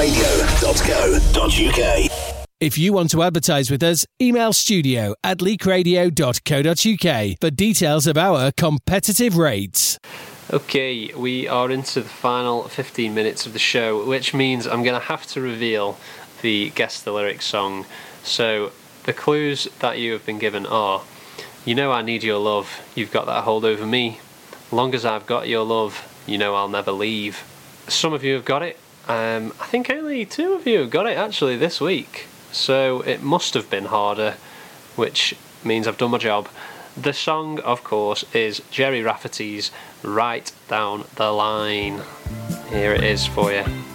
leakradio.co.uk. If you want to advertise with us, email studio@leakradio.co.uk for details of our competitive rates. Okay, we are into the final 15 minutes of the show, which means I'm going to have to reveal the Guess the Lyrics song. So, the clues that you have been given are: you know I need your love, you've got that hold over me. Long as I've got your love, you know I'll never leave. Some of you have got it. I think only 2 of you have got it actually this week. So it must have been harder, which means I've done my job. The song, of course, is Gerry Rafferty's Right Down the Line. Here it is for you.